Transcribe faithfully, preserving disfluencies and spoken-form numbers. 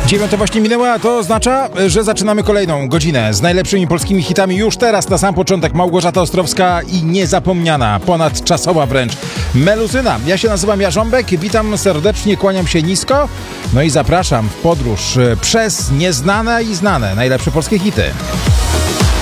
Dziewiąta właśnie minęła, a to oznacza, że zaczynamy kolejną godzinę z najlepszymi polskimi hitami. Już teraz, na sam początek, Małgorzata Ostrowska i niezapomniana, ponadczasowa wręcz Meluzyna. Ja się nazywam Jarząbek, witam serdecznie, kłaniam się nisko, no i zapraszam w podróż przez nieznane i znane najlepsze polskie hity.